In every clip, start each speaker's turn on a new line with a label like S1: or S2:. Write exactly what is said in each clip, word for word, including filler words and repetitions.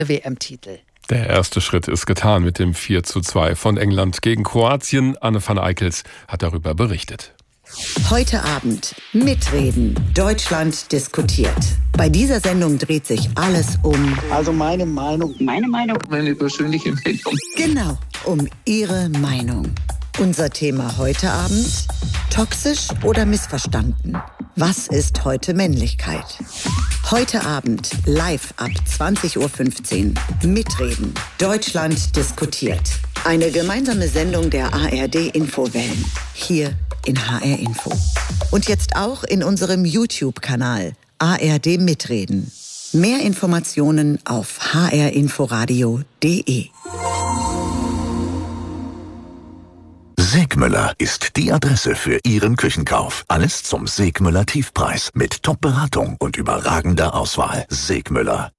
S1: W M-Titel.
S2: Der erste Schritt ist getan mit dem vier zu zwei von England gegen Kroatien. Anne van Eickels hat darüber berichtet.
S3: Heute Abend mitreden. Deutschland diskutiert. Bei dieser Sendung dreht sich alles um...
S4: Also meine Meinung.
S5: Meine Meinung. Meine persönliche Meinung.
S3: Genau, um Ihre Meinung. Unser Thema heute Abend: toxisch oder missverstanden? Was ist heute Männlichkeit? Heute Abend live ab zwanzig Uhr fünfzehn. Mitreden. Deutschland diskutiert. Eine gemeinsame Sendung der A R D-Infowellen. Hier in H R Info. Und jetzt auch in unserem YouTube-Kanal A R D Mitreden. Mehr Informationen auf h r inforadio punkt de.
S6: Segmüller ist die Adresse für Ihren Küchenkauf. Alles zum Segmüller Tiefpreis mit Top-Beratung und überragender Auswahl. Segmüller.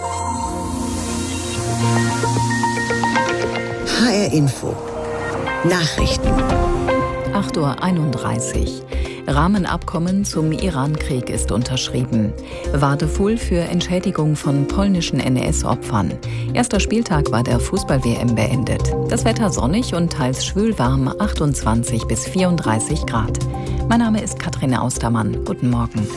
S3: H R Info. Nachrichten.
S7: acht Uhr einunddreißig. Rahmenabkommen zum Iran-Krieg ist unterschrieben. Wadefuhl für Entschädigung von polnischen N S-Opfern. Erster Spieltag war der Fußball-W M beendet. Das Wetter sonnig und teils schwülwarm, achtundzwanzig bis vierunddreißig Grad. Mein Name ist Katrin Austermann. Guten Morgen.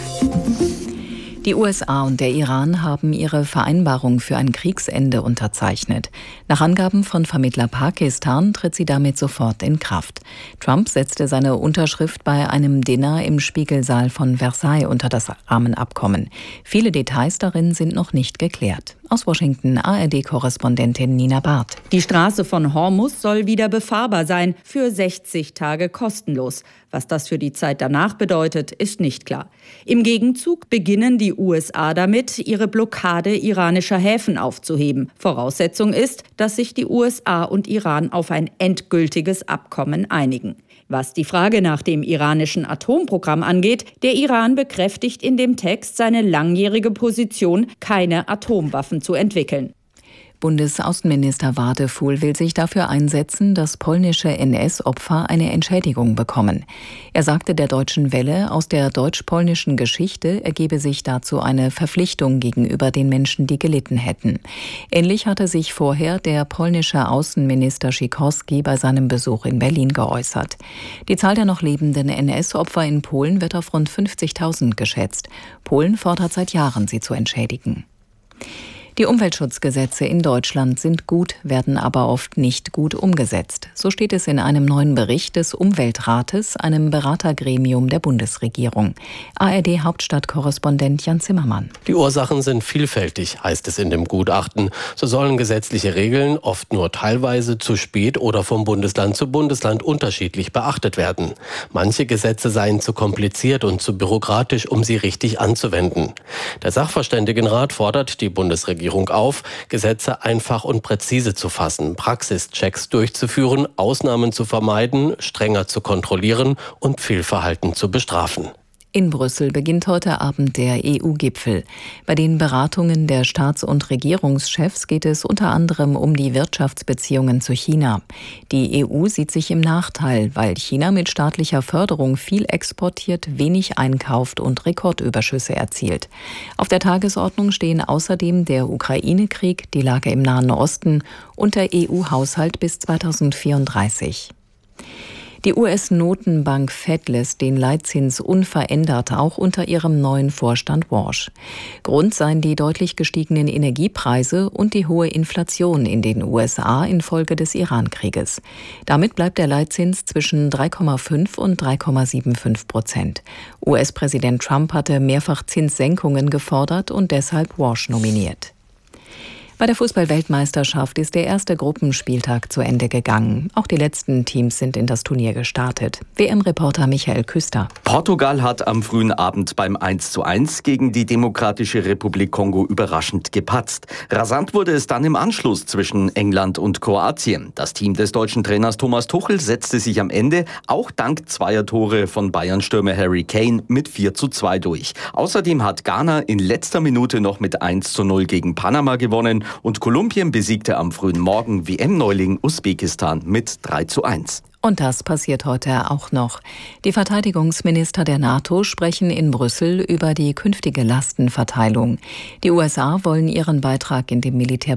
S7: Die U S A und der Iran haben ihre Vereinbarung für ein Kriegsende unterzeichnet. Nach Angaben von Vermittler Pakistan tritt sie damit sofort in Kraft. Trump setzte seine Unterschrift bei einem Dinner im Spiegelsaal von Versailles unter das Rahmenabkommen. Viele Details darin sind noch nicht geklärt. Aus Washington A R D-Korrespondentin Nina Barth.
S8: Die Straße von Hormuz soll wieder befahrbar sein, für sechzig Tage kostenlos. Was das für die Zeit danach bedeutet, ist nicht klar. Im Gegenzug beginnen die U S A damit, ihre Blockade iranischer Häfen aufzuheben. Voraussetzung ist, dass sich die U S A und Iran auf ein endgültiges Abkommen einigen. Was die Frage nach dem iranischen Atomprogramm angeht, der Iran bekräftigt in dem Text seine langjährige Position, keine Atomwaffen zu entwickeln.
S7: Bundesaußenminister Wadefuhl will sich dafür einsetzen, dass polnische N S-Opfer eine Entschädigung bekommen. Er sagte der Deutschen Welle, aus der deutsch-polnischen Geschichte ergebe sich dazu eine Verpflichtung gegenüber den Menschen, die gelitten hätten. Ähnlich hatte sich vorher der polnische Außenminister Sikorski bei seinem Besuch in Berlin geäußert. Die Zahl der noch lebenden N S-Opfer in Polen wird auf rund fünfzigtausend geschätzt. Polen fordert seit Jahren, sie zu entschädigen. Die Umweltschutzgesetze in Deutschland sind gut, werden aber oft nicht gut umgesetzt. So steht es in einem neuen Bericht des Umweltrates, einem Beratergremium der Bundesregierung. A R D-Hauptstadtkorrespondent Jan Zimmermann.
S9: Die Ursachen sind vielfältig, heißt es in dem Gutachten. So sollen gesetzliche Regeln oft nur teilweise, zu spät oder vom Bundesland zu Bundesland unterschiedlich beachtet werden. Manche Gesetze seien zu kompliziert und zu bürokratisch, um sie richtig anzuwenden. Der Sachverständigenrat fordert die Bundesregierung auf, Gesetze einfach und präzise zu fassen, Praxischecks durchzuführen, Ausnahmen zu vermeiden, strenger zu kontrollieren und Fehlverhalten zu bestrafen.
S7: In Brüssel beginnt heute Abend der E U-Gipfel. Bei den Beratungen der Staats- und Regierungschefs geht es unter anderem um die Wirtschaftsbeziehungen zu China. Die E U sieht sich im Nachteil, weil China mit staatlicher Förderung viel exportiert, wenig einkauft und Rekordüberschüsse erzielt. Auf der Tagesordnung stehen außerdem der Ukraine-Krieg, die Lage im Nahen Osten und der E U-Haushalt bis zweitausendvierunddreißig. Die U S-Notenbank Fed lässt den Leitzins unverändert, auch unter ihrem neuen Vorstand Walsh. Grund seien die deutlich gestiegenen Energiepreise und die hohe Inflation in den U S A infolge des Iran-Krieges. Damit bleibt der Leitzins zwischen drei Komma fünf und drei Komma fünfundsiebzig Prozent. U S-Präsident Trump hatte mehrfach Zinssenkungen gefordert und deshalb Walsh nominiert. Bei der Fußball-Weltmeisterschaft ist der erste Gruppenspieltag zu Ende gegangen. Auch die letzten Teams sind in das Turnier gestartet. W M-Reporter Michael Küster.
S10: Portugal hat am frühen Abend beim eins zu eins gegen die Demokratische Republik Kongo überraschend gepatzt. Rasant wurde es dann im Anschluss zwischen England und Kroatien. Das Team des deutschen Trainers Thomas Tuchel setzte sich am Ende, auch dank zweier Tore von Bayern-Stürmer Harry Kane, mit vier zu zwei durch. Außerdem hat Ghana in letzter Minute noch mit eins zu null gegen Panama gewonnen. Und Kolumbien besiegte am frühen Morgen W M-Neuling Usbekistan mit drei zu eins.
S7: Und das passiert heute auch noch. Die Verteidigungsminister der NATO sprechen in Brüssel über die künftige Lastenverteilung. Die U S A wollen ihren Beitrag in dem Militär